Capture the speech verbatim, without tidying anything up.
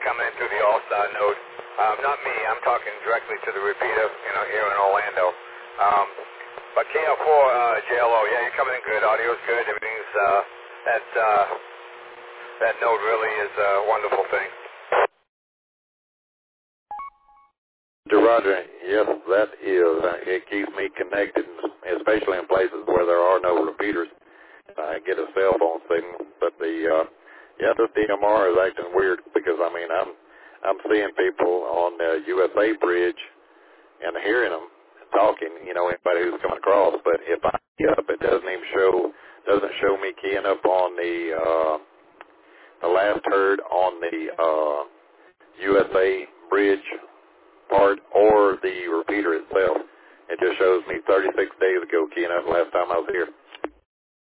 coming in through the All-Star node. Um, not me. I'm talking directly to the repeater, you know, here in Orlando. Um, but K L four, uh, J L O, yeah, you're coming in good. Audio's good. Everything's, uh, that, uh, that node really is a wonderful thing. Roger, yes, that is. Uh, it keeps me connected, especially in places where there are no repeaters. I get a cell phone signal, but the uh, yeah, this D M R is acting weird because I mean I'm I'm seeing people on the U S A bridge and hearing them talking. You know, anybody who's coming across. But if I key up, it doesn't even show doesn't show me keying up on the uh, the last herd on the uh, U S A bridge part or the repeater itself. It just shows me thirty-six days ago keying up last time I was here.